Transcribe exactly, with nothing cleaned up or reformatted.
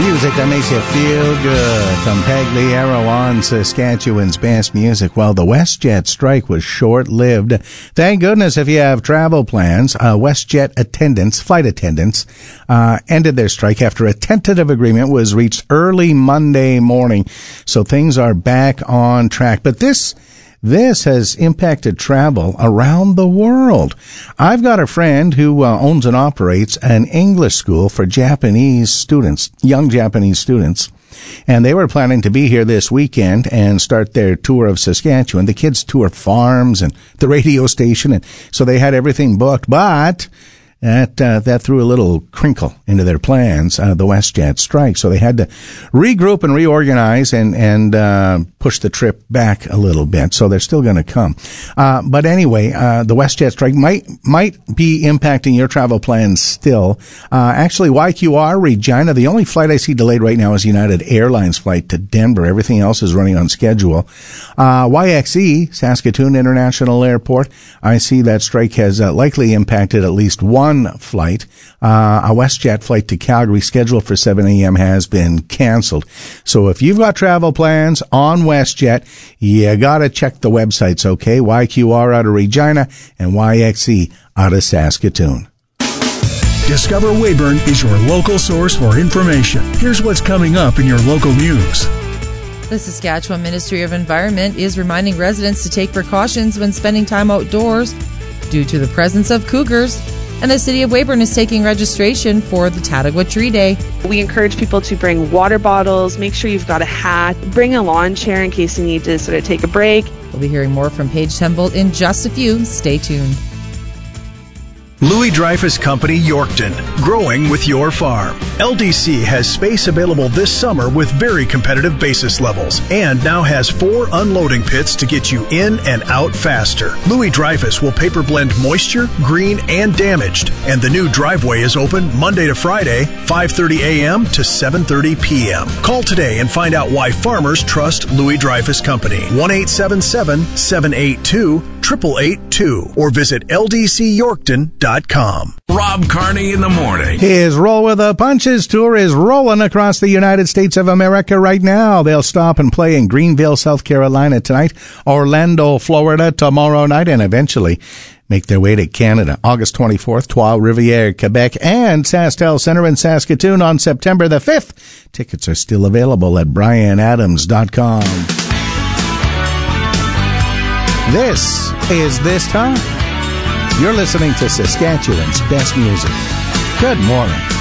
Music that makes you feel good. From Pagliaro on Saskatchewan's best music. Well, the WestJet strike was short-lived. Thank goodness if you have travel plans. Uh, WestJet attendants, flight attendants, uh, ended their strike after a tentative agreement was reached early Monday morning. So things are back on track. But this... This has impacted travel around the world. I've got a friend who uh, owns and operates an English school for Japanese students, young Japanese students. And they were planning to be here this weekend and start their tour of Saskatchewan. The kids tour farms and the radio station, and so they had everything booked. But that uh, that threw a little crinkle into their plans, uh, the WestJet strike. So they had to regroup and reorganize and and uh, push the trip back a little bit. So they're still going to come. Uh, but anyway, uh, the WestJet strike might might be impacting your travel plans still. Uh, actually, Y Q R Regina, the only flight I see delayed right now is United Airlines flight to Denver. Everything else is running on schedule. Uh, Y X E, Saskatoon International Airport, I see that strike has uh, likely impacted at least one flight. Uh, a WestJet flight to Calgary scheduled for seven a.m. has been canceled. So if you've got travel plans on WestJet, you gotta check the websites, okay? Y Q R out of Regina and Y X E out of Saskatoon. Discover Weyburn is your local source for information. Here's what's coming up in your local news. The Saskatchewan Ministry of Environment is reminding residents to take precautions when spending time outdoors due to the presence of cougars. And the City of Weyburn is taking registration for the Tattagwa Tree Day. We encourage people to bring water bottles, make sure you've got a hat, bring a lawn chair in case you need to sort of take a break. We'll be hearing more from Paige Temple in just a few. Stay tuned. Louis Dreyfus Company, Yorkton, growing with your farm. L D C has space available this summer with very competitive basis levels and now has four unloading pits to get you in and out faster. Louis Dreyfus will paper blend moisture, green, and damaged, and the new driveway is open Monday to Friday, five thirty a.m. to seven thirty p.m. Call today and find out why farmers trust Louis Dreyfus Company. one eight seven seven, seven eight two, eight eight eight two or visit L D C Yorkton dot com. Rob Carney in the morning. His Roll with the Punches tour is rolling across the United States of America right now. They'll stop and play in Greenville, South Carolina tonight, Orlando, Florida tomorrow night, and eventually make their way to Canada. August twenty-fourth, Trois Rivières, Quebec, and SaskTel Center in Saskatoon on September the fifth. Tickets are still available at Brian Adams dot com. This is This Time. You're listening to Saskatchewan's best music. Good morning.